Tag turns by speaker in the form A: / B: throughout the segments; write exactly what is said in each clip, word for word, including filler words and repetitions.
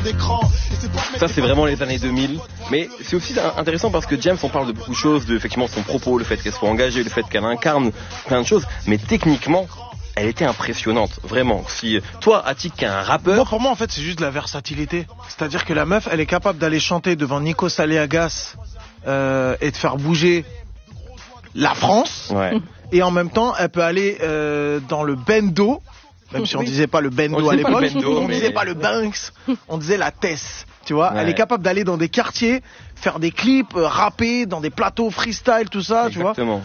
A: d'écran.
B: Ça c'est vraiment les années deux mille, mais c'est aussi intéressant parce que Diams, on parle de beaucoup de choses, de effectivement son propos, le fait qu'elle soit engagée, le fait qu'elle incarne plein de choses, mais techniquement elle était impressionnante, vraiment. Si toi, Attic, qui est un rappeur...
C: Moi, pour moi, en fait, c'est juste de la versatilité. C'est-à-dire que la meuf, elle est capable d'aller chanter devant Nikos Aliagas euh, et de faire bouger la France.
B: Ouais.
C: Et en même temps, elle peut aller euh, dans le bendo, même si on
B: oui.
C: disait pas le bendo
B: on
C: à l'époque,
B: bendo,
C: on
B: mais...
C: disait pas le Banks, on disait la Tess. Tu vois,
B: ouais.
C: Elle est capable d'aller dans des quartiers, faire des clips, euh, rapper, dans des plateaux freestyle, tout ça,
B: Exactement.
C: tu vois.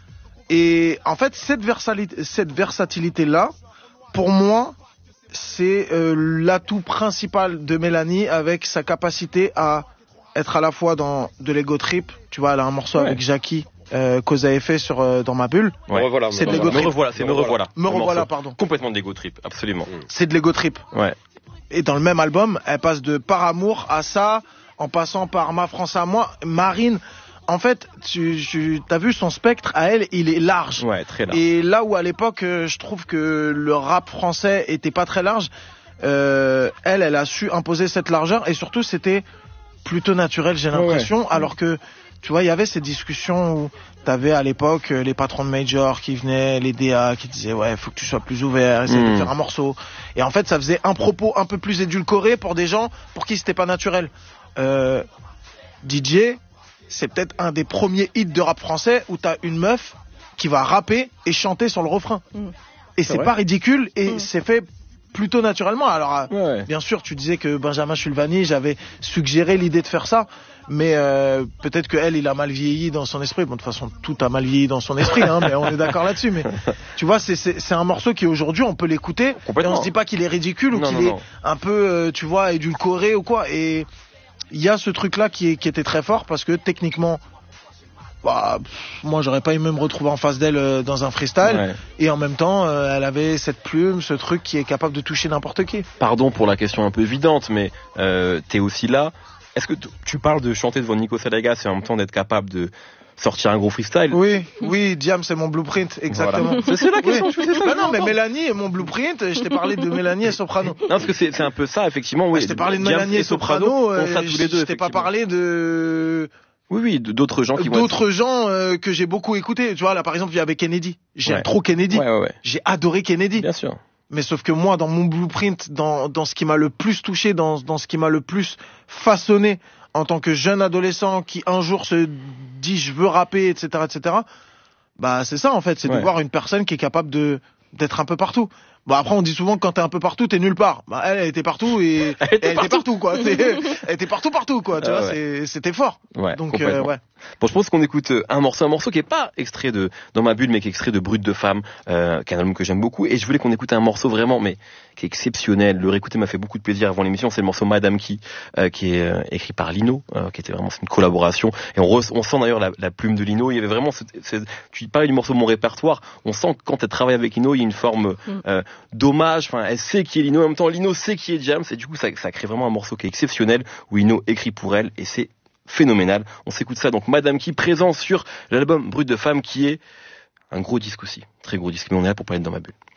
C: Et en fait, cette versatilité, cette versatilité-là, pour moi, c'est euh, l'atout principal de Mélanie avec sa capacité à être à la fois dans de l'ego trip. Tu vois, elle a un morceau ouais. avec Jackie, euh, cause à effet sur euh, dans ma bulle.
B: Ouais.
D: Revoilà,
C: c'est de l'ego trip.
B: Me revoilà, c'est me revoilà.
C: Me revoilà, pardon.
B: Complètement de l'ego trip, absolument.
C: Mmh. C'est de l'ego trip.
B: Ouais.
C: Et dans le même album, elle passe de Par amour à ça, en passant par Ma France à moi, Marine. En fait, tu, tu as vu son spectre à elle, il est large.
B: Ouais, très large.
C: Et là où à l'époque, euh, je trouve que le rap français était pas très large, euh, elle, elle a su imposer cette largeur et surtout c'était plutôt naturel, j'ai l'impression. Ouais. Alors que, tu vois, il y avait ces discussions où t'avais à l'époque les patrons de major qui venaient, les D A qui disaient ouais, faut que tu sois plus ouvert, essaie mmh. de faire un morceau. Et en fait, ça faisait un propos un peu plus édulcoré pour des gens pour qui c'était pas naturel. Euh, D J. C'est peut-être un des premiers hits de rap français où t'as une meuf qui va rapper et chanter sur le refrain. Mmh. Et c'est, c'est pas ridicule et mmh. c'est fait plutôt naturellement. Alors, ouais. bien sûr, tu disais que Benjamin Schulvani, j'avais suggéré l'idée de faire ça, mais euh, peut-être que elle, il a mal vieilli dans son esprit. Bon, de toute façon, tout a mal vieilli dans son esprit, hein, mais on est d'accord là-dessus. Mais tu vois, c'est, c'est, c'est un morceau qui aujourd'hui, on peut l'écouter et on se dit pas qu'il est ridicule ou
B: non,
C: qu'il
B: non,
C: est
B: non.
C: un peu, euh, tu vois, édulcoré ou quoi. Et il y a ce truc-là qui, est, qui était très fort parce que techniquement, bah, pff, moi j'aurais pas aimé me retrouver en face d'elle euh, dans un freestyle. Ouais. Et en même temps, euh, elle avait cette plume, ce truc qui est capable de toucher n'importe qui.
B: Pardon pour la question un peu évidente, mais euh, t'es aussi là. Est-ce que t- tu parles de chanter devant Nikos Aliagas et en même temps d'être capable de sortir un gros freestyle?
C: Oui, oui, Diam, c'est mon blueprint, exactement.
B: Voilà. C'est, c'est la question, oui. je faisais ça.
C: Bah non, mais Mélanie est mon blueprint, je t'ai parlé de Mélanie et Soprano.
B: Non, parce que c'est, c'est un peu ça, effectivement, oui.
C: Bah, je t'ai parlé de Mélanie et Soprano,
B: Soprano euh, ça tous les deux,
C: je t'ai pas parlé de...
B: Oui, oui, d'autres gens qui vont
C: D'autres
B: être...
C: gens euh, que j'ai beaucoup écoutés. Tu vois, là, par exemple, il y avait Kennedy. J'aime ouais. trop Kennedy.
B: Ouais, ouais, ouais.
C: J'ai adoré Kennedy.
B: Bien sûr.
C: Mais sauf que moi, dans mon blueprint, dans, dans ce qui m'a le plus touché, dans, dans ce qui m'a le plus façonné en tant que jeune adolescent qui un jour se dit je veux rapper, et cetera, et cetera. Bah c'est ça en fait, c'est ouais. de voir une personne qui est capable de d'être un peu partout. Bah après on dit souvent que quand t'es un peu partout t'es nulle part. Bah elle, elle était partout et
B: elle était,
C: elle
B: partout.
C: était partout quoi. Elle était partout partout quoi. Tu
B: ah,
C: vois,
B: ouais.
C: c'est, c'était fort.
B: Ouais,
C: donc euh, ouais.
B: Bon, je pense qu'on écoute un morceau, un morceau qui est pas extrait de dans ma bulle, mais qui est extrait de Brut de femme, euh, qui est un album que j'aime beaucoup. Et je voulais qu'on écoute un morceau vraiment, mais qui est exceptionnel. Le réécouter m'a fait beaucoup de plaisir avant l'émission. C'est le morceau Madame Qui, euh, qui est euh, écrit par Lino, euh, qui était vraiment c'est une collaboration. Et on, re, on sent d'ailleurs la, la plume de Lino. Il y avait vraiment, ce, ce, tu parlais du morceau Mon répertoire. On sent que quand elle travaille avec Lino, il y a une forme euh, d'hommage. Enfin, elle sait qui est Lino. En même temps, Lino sait qui est Diams. Et du coup, ça, ça crée vraiment un morceau qui est exceptionnel où Lino écrit pour elle. Et c'est phénoménal. On s'écoute ça. Donc, Madame Qui, présent sur l'album Brut de femme, qui est un gros disque aussi. Très gros disque. Mais on est là pour parler de Dans ma bulle.